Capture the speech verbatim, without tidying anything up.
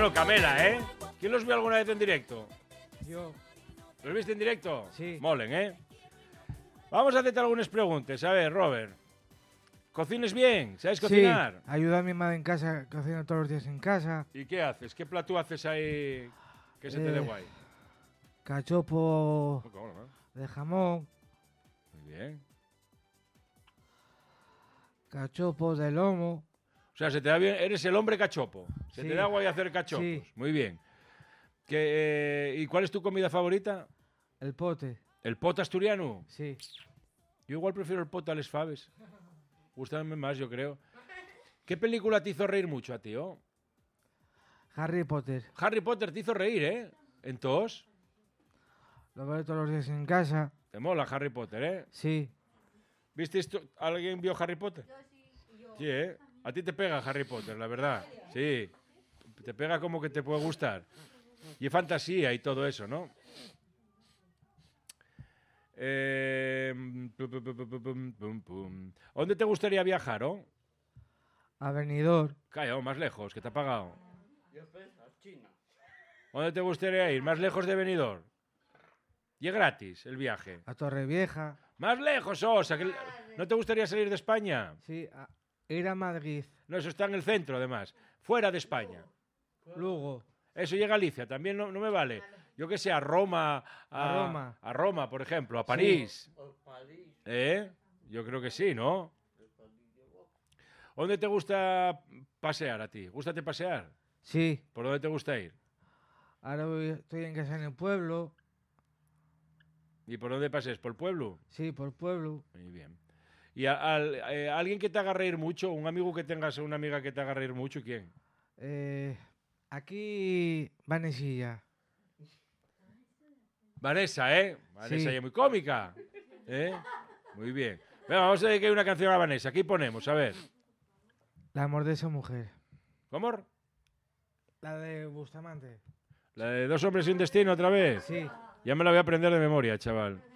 Bueno, Camela, ¿eh? ¿Quién los vio alguna vez en directo? Yo. ¿Los viste en directo? Sí. Molen, ¿eh? Vamos a hacerte algunas preguntas. A ver, Robert. ¿Cocines bien? ¿Sabes cocinar? Sí, ayuda a mi madre en casa, cocino todos los días en casa. ¿Y qué haces? ¿Qué plato haces ahí que se te dé Eh, guay? Cachopo ¿Cómo no? de jamón, Muy bien. cachopo de lomo. O sea, se te da bien, eres el hombre cachopo. Se Sí. te da guay hacer cachopos. Sí. Muy bien. Que, eh, ¿y cuál es tu comida favorita? El pote, ¿El pot asturiano? sí. Yo igual prefiero el pot a les faves. Gustan más, yo creo. ¿Qué película te hizo reír mucho a ti, oh? Harry Potter, Harry Potter te hizo reír, ¿eh? ¿Entonces? lo veo todos los días en casa. Te mola Harry Potter, ¿eh? Sí, ¿Viste esto? ¿Alguien vio Harry Potter? Yo sí. Yo. Sí, ¿eh? A ti te pega Harry Potter, la verdad. Sí. Te pega como que te puede gustar. Y fantasía y todo eso, ¿no? Eh, pum, pum, pum, pum, pum, pum, pum. ¿Dónde te gustaría viajar, oh? a Benidorm, Calla, oh, más lejos, que te ha pagado. Yo pensé, a China. ¿Dónde te gustaría ir? ¿Más lejos de Benidorm? Y es gratis el viaje. a Torrevieja, ¡Más lejos, Osa! que ¿No te gustaría salir de España? sí, a ir a Madrid, No, eso está en el centro, además. Fuera de España. Lugo, Eso y a Galicia, también no, no me vale. Yo que sé, a Roma, a, A Roma. a Roma, por ejemplo, a París. O París. ¿Eh? Yo creo que sí, ¿no? El París de Boca. ¿Dónde te gusta pasear a ti? ¿Gústate pasear? sí. ¿Por dónde te gusta ir? Ahora voy- estoy en casa en el pueblo, ¿Y por dónde paseas? ¿Por el pueblo? sí, por pueblo. Muy bien. ¿Y a, al- eh, alguien que te haga reír mucho? ¿Un amigo que tengas o una amiga que te haga reír mucho? ¿Quién? Eh, aquí, Vanesilla. Vanessa, ¿eh? Vanessa Sí. ya es muy cómica. ¿Eh? Muy bien. Venga, vamos a dedicar una canción a Vanessa. Aquí ponemos, a ver. El amor de esa mujer. ¿Cómo? La de Bustamante. ¿La de dos hombres y un destino otra vez? Sí. Ya me la voy a aprender de memoria, chaval.